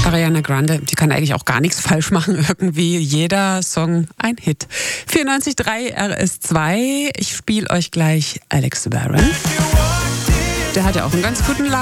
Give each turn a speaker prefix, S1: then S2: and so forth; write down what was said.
S1: Ariana Grande, die kann eigentlich auch gar nichts falsch machen. Irgendwie jeder Song ein Hit. 94.3 RS2. Ich spiele euch gleich Alex Warren. Der hat ja auch einen ganz guten Lauf.